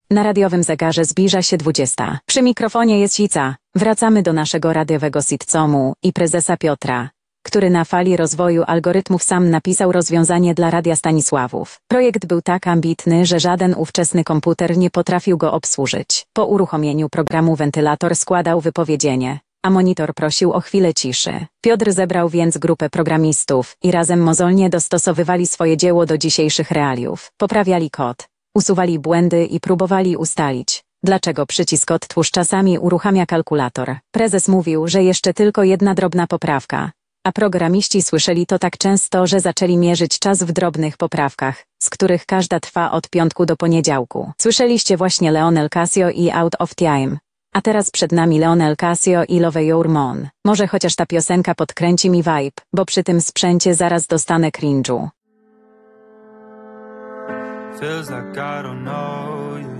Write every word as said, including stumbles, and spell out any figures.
Na radiowym zegarze zbliża się dwudziesta. Przy mikrofonie jest Sica. Wracamy do naszego radiowego sitcomu i prezesa Piotra, który na fali rozwoju algorytmów sam napisał rozwiązanie dla Radia Stanisławów. Projekt był tak ambitny, że żaden ówczesny komputer nie potrafił go obsłużyć. Po uruchomieniu programu wentylator składał wypowiedzenie, a monitor prosił o chwilę ciszy. Piotr zebrał więc grupę programistów i razem mozolnie dostosowywali swoje dzieło do dzisiejszych realiów. Poprawiali kod, usuwali błędy i próbowali ustalić, dlaczego przycisk odtwórz czasami uruchamia kalkulator. Prezes mówił, że jeszcze tylko jedna drobna poprawka, a programiści słyszeli to tak często, że zaczęli mierzyć czas w drobnych poprawkach, z których każda trwa od piątku do poniedziałku. Słyszeliście właśnie Leonel Casio i Out of Time. A teraz przed nami Leonel Casio i Love Your Moon. Może chociaż ta piosenka podkręci mi vibe, bo przy tym sprzęcie zaraz dostanę cringe'u. Feels like I don't know you.